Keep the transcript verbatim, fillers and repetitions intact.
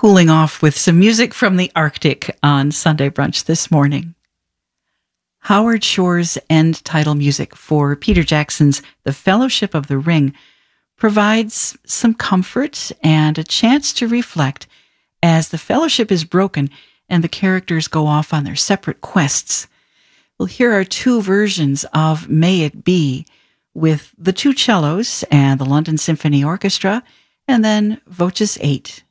cooling off with some music from the Arctic on Sunday Brunch this morning. Howard Shore's end title music for Peter Jackson's The Fellowship of the Ring provides some comfort and a chance to reflect as the fellowship is broken and the characters go off on their separate quests. Well, here are two versions of May It Be, with the two cellos and the London Symphony Orchestra, and then Voces eight.